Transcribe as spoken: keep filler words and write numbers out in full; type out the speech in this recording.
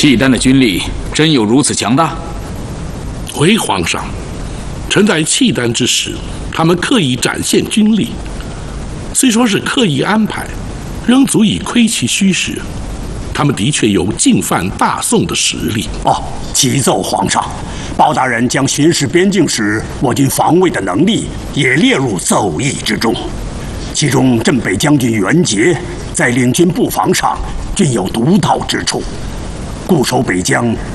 契丹的军力真有如此强大？ 回皇上，臣在契丹之时，他们刻意展现军力，虽说是刻意安排，仍足以窥其虚实。他们的确有进犯大宋的实力。 哦，启奏皇上，包大人将巡视边境时我军防卫的能力也列入奏议之中。其中镇北将军袁杰在领军布防上均有独到之处，固守北疆